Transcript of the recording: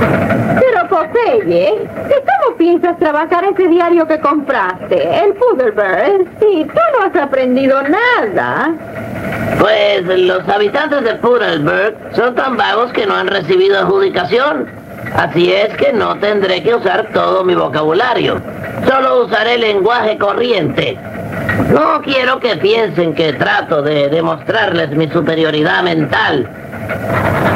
Pero, Popeye, ¿cómo piensas trabajar ese diario que compraste? El Pudelberg. Sí, tú no has aprendido nada. Pues los habitantes de Pudelberg son tan vagos que no han recibido adjudicación. Así es que no tendré que usar todo mi vocabulario. Solo usaré lenguaje corriente. No quiero que piensen que trato de demostrarles mi superioridad mental.